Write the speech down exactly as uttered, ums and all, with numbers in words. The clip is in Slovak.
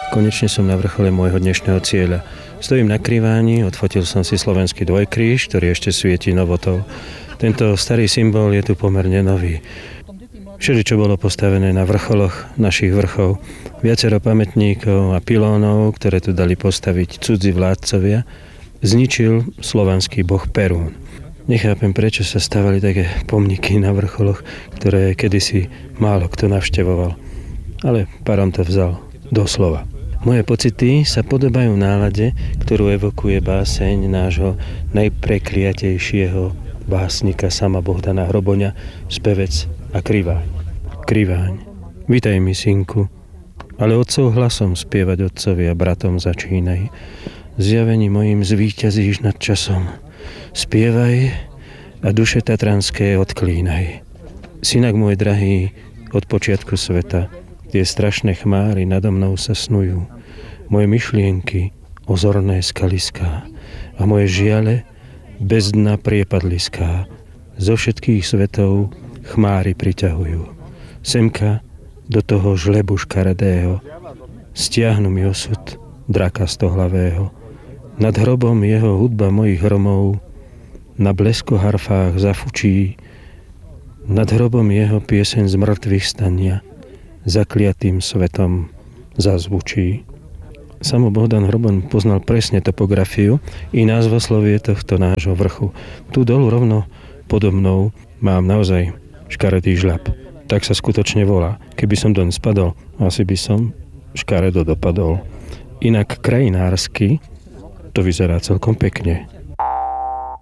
Konečne som na vrchole môjho dnešného cieľa. Stojím na kriváni, odfotil som si slovenský dvojkríž, ktorý ešte svieti novotou. Tento starý symbol je tu pomerne nový. Všeli, čo bolo postavené na vrcholoch našich vrchov. Viacero pamätníkov a pilónov, ktoré tu dali postaviť cudzí vládcovia, zničil slovanský boh Perún. Nechápem, prečo sa stavali také pomníky na vrcholoch, ktoré kedysi málo kto navštevoval. Ale Paron to vzal doslova. Moje pocity sa podobajú nálade, ktorú evokuje báseň nášho najprekliatejšieho básnika sama Bohdana Hroboňa, spevec a Kriváň. Kriváň, vitaj mi, synku, ale otcov hlasom spievať otcovi a bratom začínaj. Zjavení mojim zvíťazíš nad časom. Spievaj a duše tatranské odklínaj. Synak môj drahý, od počiatku sveta, tie strašné chmáry nado mnou sa snujú. Moje myšlienky, ozorné skaliská a moje žiale, bez dna priepadliská. Zo všetkých svetov chmáry priťahujú. Semka do toho žlebu škaredého stiahnu mi osud draka stohlavého. Nad hrobom jeho hudba mojich hromov na bleskoharfách zafučí, nad hrobom jeho pieseň z mŕtvych stania zakliatým svetom zazvučí. Samo Bohdan Hroboň poznal presne topografiu i názvoslovie tohto nášho vrchu. Tu dolu rovno podo mnou mám naozaj škaredý žľab. Tak sa skutočne volá. Keby som doň spadol, asi by som škaredo dopadol. Inak krajinársky to vyzerá celkom pekne.